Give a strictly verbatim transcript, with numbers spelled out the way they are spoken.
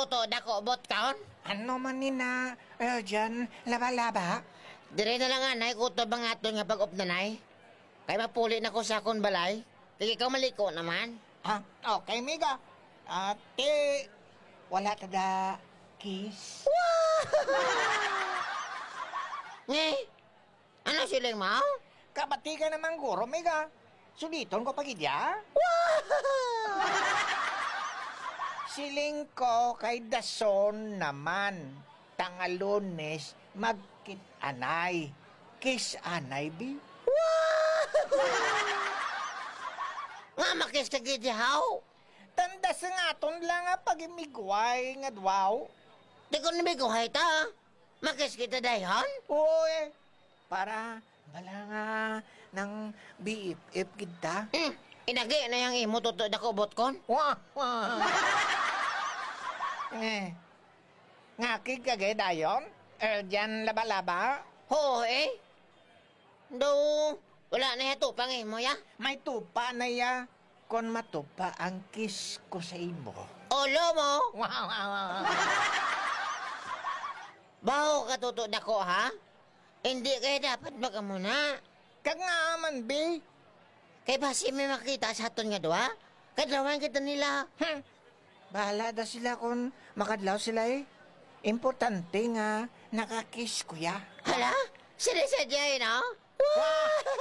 tuto dako bot kaon. Ano man ni na, eh, dyan, laba-laba? Dire na lang anay kutob ang aton nga pag-up nanay. Kay mapuli na ko sa akong balay. Kaya ikaw maliko naman. Ah, okay, Miga. Ate, wala tada kiss? Nge, ano siling mo? Kabati ka naman guro, Miga. Suliton ko pagidya. Siling ko kay Dason naman. Tangalones, magkit anay. Kiss anay, bi? Nga makis ka gidyaw. Tanda sa nga ton lang nga pag-imigway nga dwaw. Di ko nabiguhay ta. Makis kita dayon? Uy, para bala nga ng B F F kita. Hmm, inagi na yung imo tuto dako bot kon. Wah, wah. Eh, nga kikagay dayon? Er, dyan laba-laba? Oo eh. Do, wala na yato pang imo ya. May tupa na ya. Kon matupa ang kiss ko sa imo. Olo mo. Wow, wow, wow. Baho ka tuto dako ha? Hindi kayo dapat magamuna. Kag nga man, be. Kay basi may makita sa aton nga doha. Kadlawan kita nila. Hmm. Bahala da sila kung makadlaw sila eh. Importante nga nakakiss ko ya. Hala, sila sadya eh no?